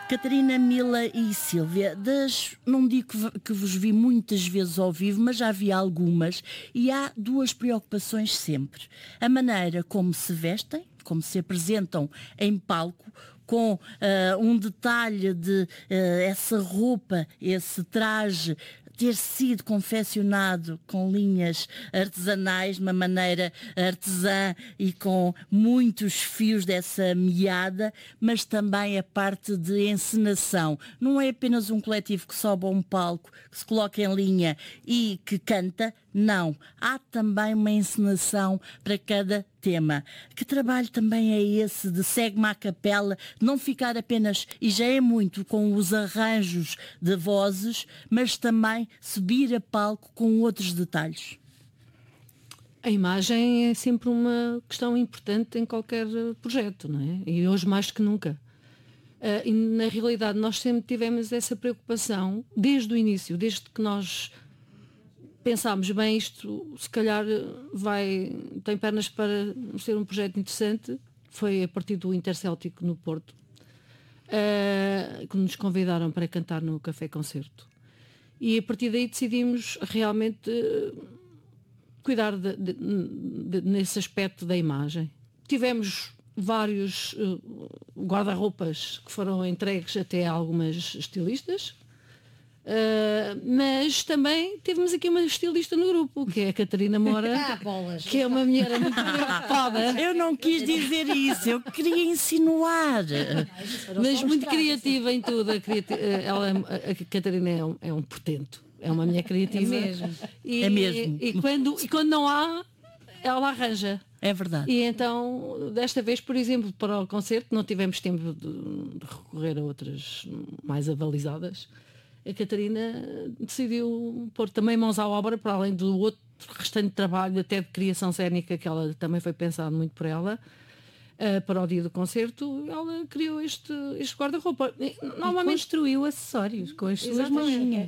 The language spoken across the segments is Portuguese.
Catarina, Mila e Sílvia, não digo que vos vi muitas vezes ao vivo, mas já vi algumas, e há duas preocupações sempre. A maneira como se vestem, como se apresentam em palco, com um detalhe de essa roupa, esse traje ter sido confeccionado com linhas artesanais, de uma maneira artesã e com muitos fios dessa meada, mas também a parte de encenação. Não é apenas um coletivo que sobe a um palco, que se coloca em linha e que canta, não. Há também uma encenação para cada tema. Que trabalho também é esse de segue-me à capela, não ficar apenas, e já é muito, com os arranjos de vozes, mas também subir a palco com outros detalhes? A imagem é sempre uma questão importante em qualquer projeto, não é? E hoje mais que nunca. E na realidade nós sempre tivemos essa preocupação desde o início, desde que nós pensámos, bem, isto se calhar tem pernas para ser um projeto interessante. Foi a partir do Intercéltico no Porto, que nos convidaram para cantar no Café Concerto. E a partir daí decidimos realmente cuidar nesse aspecto da imagem. Tivemos vários guarda-roupas que foram entregues até a algumas estilistas, mas também tivemos aqui uma estilista no grupo, que é a Catarina Moura, que é uma mulher muito preocupada. Eu não quis dizer isso, eu queria insinuar. Mas muito criativa em tudo. A Catarina é um portento, é uma mulher criativa. É mesmo. É mesmo. E quando não há, ela arranja. É verdade. E então, desta vez, por exemplo, para o concerto, não tivemos tempo de recorrer a outras mais avalizadas. A Catarina decidiu pôr também mãos à obra, para além do outro restante trabalho, até de criação cénica, que ela também foi pensado muito por ela, para o dia do concerto. Ela criou este guarda-roupa. Normalmente construiu acessórios com as suas mãozinhas.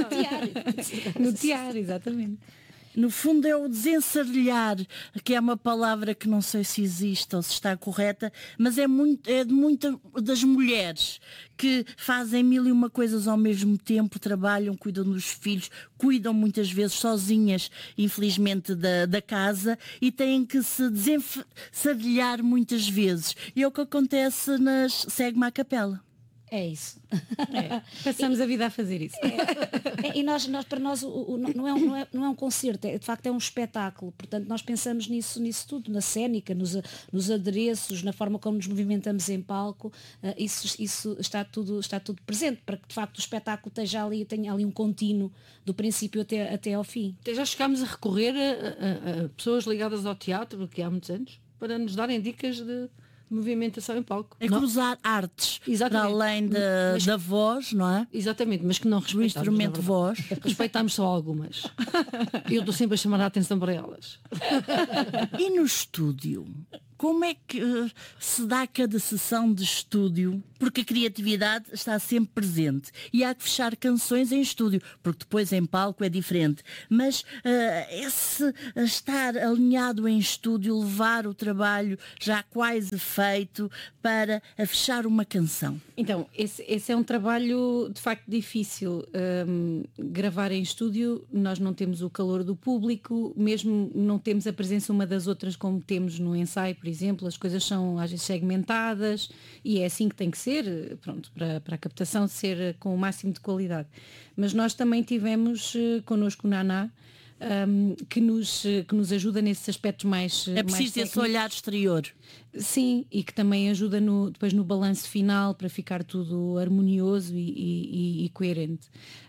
No tiara, exatamente. No fundo é o desensarilhar, que é uma palavra que não sei se existe ou se está correta, mas é de muitas das mulheres que fazem mil e uma coisas ao mesmo tempo, trabalham, cuidam dos filhos, cuidam muitas vezes sozinhas, infelizmente, da casa, e têm que se desensarilhar muitas vezes. E é o que acontece nas Segue-me à Capela. É isso. Passamos a vida a fazer isso. E para nós não é um concerto, de facto é um espetáculo. Portanto, nós pensamos nisso tudo, na cénica, nos adereços, na forma como nos movimentamos em palco. Isso está tudo presente, para que de facto o espetáculo tenha ali um contínuo do princípio até ao fim. Já chegámos a recorrer a pessoas ligadas ao teatro, que há muitos anos, para nos darem dicas de movimentação em palco. É cruzar artes, para além da voz, não é? Exatamente, mas que não respeitamos. O instrumento voz. Respeitámos só algumas. Eu estou sempre a chamar a atenção para elas. E no estúdio? Como é que se dá cada sessão de estúdio? Porque a criatividade está sempre presente e há que fechar canções em estúdio, porque depois em palco é diferente. Mas esse estar alinhado em estúdio, levar o trabalho já quase feito para fechar uma canção. Então, esse é um trabalho de facto difícil. Gravar em estúdio, nós não temos o calor do público, mesmo não temos a presença uma das outras como temos no ensaio, por exemplo. As coisas são às vezes segmentadas e é assim que tem que ser, pronto, para a captação ser com o máximo de qualidade. Mas nós também tivemos connosco o Naná, que nos ajuda nesses aspectos mais... É preciso esse olhar exterior. Sim, e que também ajuda depois no balanço final para ficar tudo harmonioso e coerente.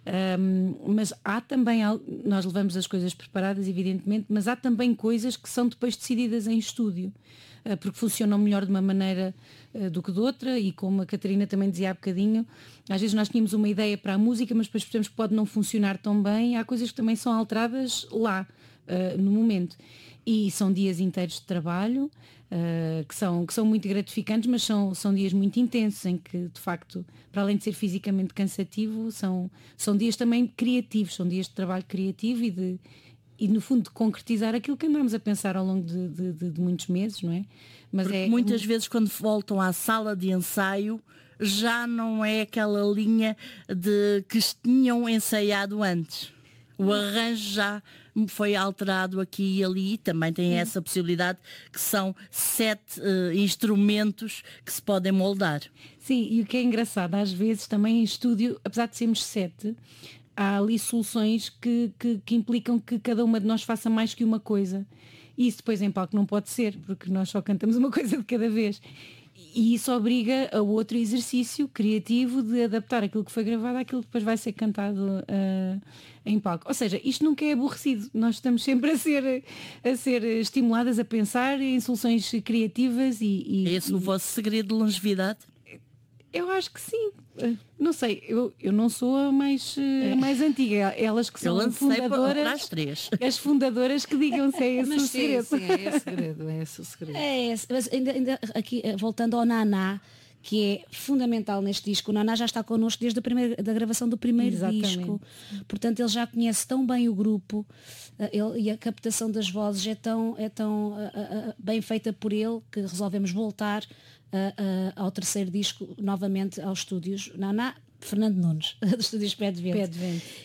Mas há também, nós levamos as coisas preparadas, evidentemente, mas há também coisas que são depois decididas em estúdio, porque funcionam melhor de uma maneira do que de outra, e como a Catarina também dizia há bocadinho, às vezes nós tínhamos uma ideia para a música, mas depois percebemos que pode não funcionar tão bem. Há coisas que também são alteradas lá, no momento. E são dias inteiros de trabalho, que são muito gratificantes, mas são dias muito intensos, em que, de facto, para além de ser fisicamente cansativo, são dias também criativos, são dias de trabalho criativo e no fundo de concretizar aquilo que andamos a pensar ao longo de muitos meses, não é? Mas porque muitas vezes quando voltam à sala de ensaio já não é aquela linha de que tinham ensaiado antes. O arranjo já foi alterado aqui e ali, também tem essa possibilidade que são 7 instrumentos que se podem moldar. Sim, e o que é engraçado, às vezes também em estúdio, apesar de sermos 7, há ali soluções que implicam que cada uma de nós faça mais que uma coisa. E isso depois em palco não pode ser, porque nós só cantamos uma coisa de cada vez. E isso obriga a outro exercício criativo de adaptar aquilo que foi gravado àquilo que depois vai ser cantado em palco. Ou seja, isto nunca é aborrecido. Nós estamos sempre a ser estimuladas a pensar em soluções criativas e é esse o vosso segredo de longevidade? Eu acho que sim. Não sei, eu não sou a mais antiga. Elas que são fundadoras, as fundadoras que digam se é esse o segredo. Sim, é esse o segredo. Mas ainda aqui, voltando ao Naná, que é fundamental neste disco. O Naná já está connosco desde da gravação do primeiro disco. Portanto, ele já conhece tão bem o grupo, e a captação das vozes é tão bem feita por ele que resolvemos voltar ao terceiro disco novamente aos estúdios Naná, Fernando Nunes, dos estúdios Pé de Vento.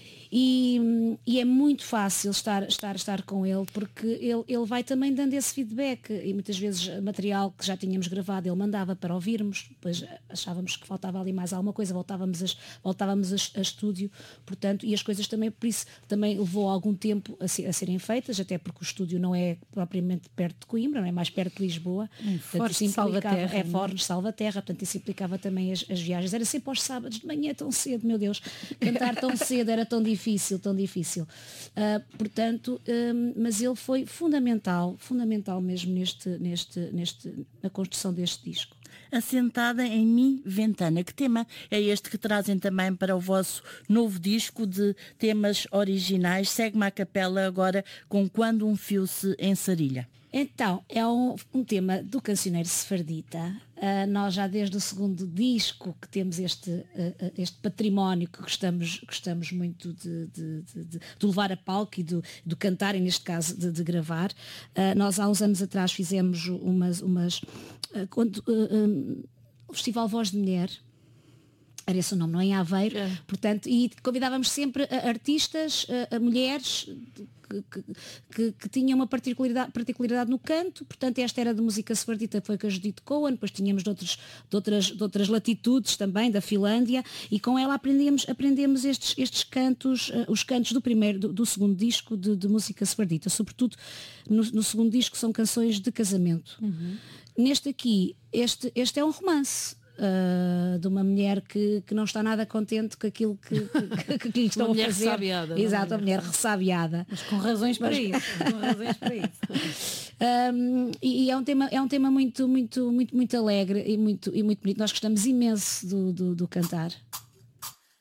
E é muito fácil estar com ele, porque ele vai também dando esse feedback, e muitas vezes material que já tínhamos gravado ele mandava para ouvirmos, depois achávamos que faltava ali mais alguma coisa, voltávamos a estúdio, portanto, e as coisas também, por isso também levou algum tempo a serem feitas, até porque o estúdio não é propriamente perto de Coimbra, não é mais perto de Lisboa, Fortes de Salvaterra, é Fortes de Salvaterra, portanto isso implicava também as viagens, era sempre aos sábados de manhã tão cedo, meu Deus, cantar tão cedo era tão difícil. Portanto, mas ele foi fundamental mesmo na construção deste disco. Assentada em Mi Ventana. Que tema é este que trazem também para o vosso novo disco de temas originais? Segue-me a capela agora com Quando um Fio se Ensarilha. Então, é um tema do cancioneiro sefardita. Nós já desde o segundo disco que temos este património que gostamos muito de levar a palco e do cantar, e neste caso de gravar. Nós há uns anos atrás fizemos o Festival Voz de Mulher, era esse o nome, não é? Em Aveiro, portanto, e convidávamos sempre artistas, mulheres que tinham uma particularidade no canto, portanto esta era de música sefardita, foi com a Judith Cohen, depois tínhamos de outras latitudes também, da Finlândia, e com ela aprendemos estes cantos, os cantos do segundo disco de música sefardita, sobretudo no segundo disco são canções de casamento. Neste aqui, este é um romance. De uma mulher que não está nada contente com aquilo que lhe estão a fazer. Ressabiada. Exato, a mulher ressabiada. Mas com razões para isso. E é um tema muito alegre e muito bonito. Nós gostamos imenso do cantar.